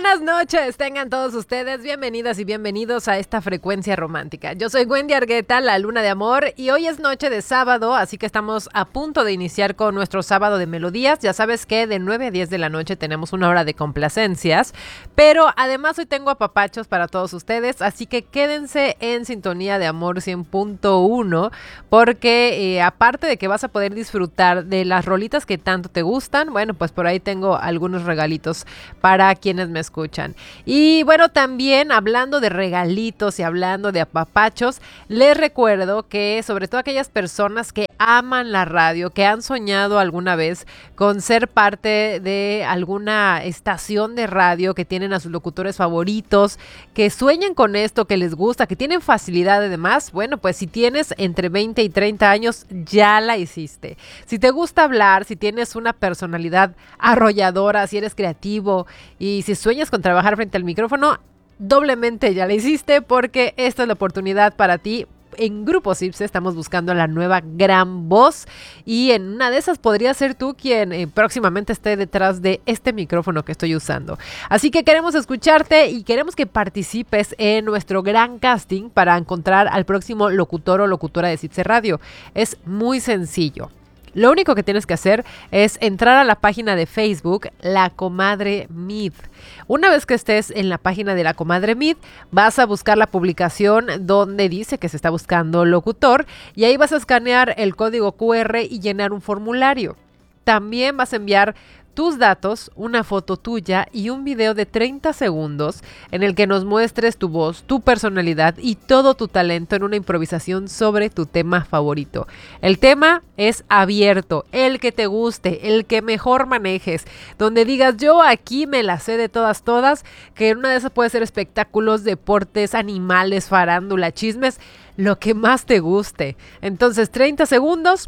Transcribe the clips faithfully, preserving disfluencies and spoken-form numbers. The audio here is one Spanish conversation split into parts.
buenas noches, tengan todos ustedes bienvenidas y bienvenidos a esta frecuencia romántica. Yo soy Wendy Argueta, la luna de amor, y hoy es noche de sábado, así que estamos a punto de iniciar con nuestro sábado de melodías. Ya sabes que de nueve a diez de la noche tenemos una hora de complacencias, pero además hoy tengo apapachos para todos ustedes, así que quédense en sintonía de Amor cien punto uno, porque eh, aparte de que vas a poder disfrutar de las rolitas que tanto te gustan, bueno, pues por ahí tengo algunos regalitos para quienes me escuchan. Y bueno, también hablando de regalitos y hablando de apapachos, les recuerdo que sobre todo aquellas personas que aman la radio, que han soñado alguna vez con ser parte de alguna estación de radio, que tienen a sus locutores favoritos, que sueñan con esto, que les gusta, que tienen facilidad de demás, bueno, pues si tienes entre veinte y treinta años, ya la hiciste. Si te gusta hablar, si tienes una personalidad arrolladora, si eres creativo y si sueñas con trabajar frente al micrófono, doblemente ya la hiciste, porque esta es la oportunidad para ti. En Grupo Cipse estamos buscando la nueva gran voz y en una de esas podría ser tú quien eh, próximamente esté detrás de este micrófono que estoy usando. Así que queremos escucharte y queremos que participes en nuestro gran casting para encontrar al próximo locutor o locutora de Cipse Radio. Es muy sencillo. Lo único que tienes que hacer es entrar a la página de Facebook, La Comadre Mid. Una vez que estés en la página de La Comadre Mid, vas a buscar la publicación donde dice que se está buscando locutor y ahí vas a escanear el código cu erre y llenar un formulario. También vas a enviar tus datos, una foto tuya y un video de treinta segundos en el que nos muestres tu voz, tu personalidad y todo tu talento en una improvisación sobre tu tema favorito. El tema es abierto, el que te guste, el que mejor manejes, donde digas yo aquí me la sé de todas todas, que en una de esas puede ser espectáculos, deportes, animales, farándula, chismes, lo que más te guste. Entonces treinta segundos.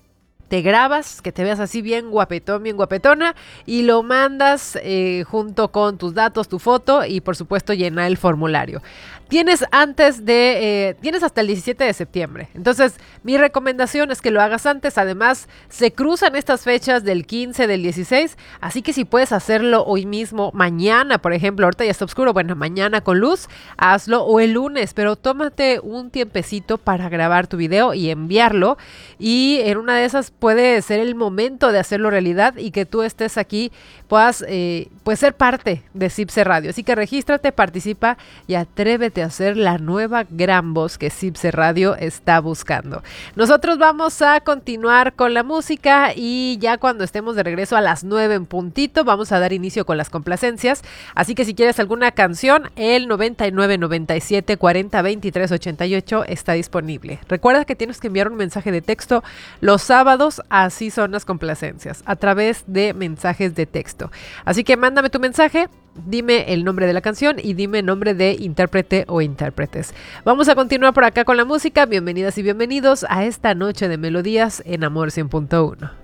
Te grabas, que te veas así bien guapetón, bien guapetona y lo mandas eh, junto con tus datos, tu foto y por supuesto llena el formulario. Tienes antes de, eh, tienes hasta el diecisiete de septiembre. Entonces mi recomendación es que lo hagas antes. Además se cruzan estas fechas del quince, del dieciséis, así que si puedes hacerlo hoy mismo, mañana por ejemplo, ahorita ya está oscuro, bueno, mañana con luz, hazlo o el lunes, pero tómate un tiempecito para grabar tu video y enviarlo y en una de esas puede ser el momento de hacerlo realidad y que tú estés aquí, puedas eh, pues ser parte de Cipse Radio. Así que regístrate, participa y atrévete a ser la nueva gran voz que Cipse Radio está buscando. Nosotros vamos a continuar con la música y ya cuando estemos de regreso a las nueve en puntito vamos a dar inicio con las complacencias. Así que si quieres alguna canción, el noventa y nueve, noventa y siete, cuarenta, veintitrés, ochenta y ocho está disponible. Recuerda que tienes que enviar un mensaje de texto los sábados. Así son las complacencias, a través de mensajes de texto. Así que mándame tu mensaje, dime el nombre de la canción y dime el nombre de intérprete o intérpretes. Vamos a continuar por acá con la música. Bienvenidas y bienvenidos a esta noche de melodías en Amor cien punto uno.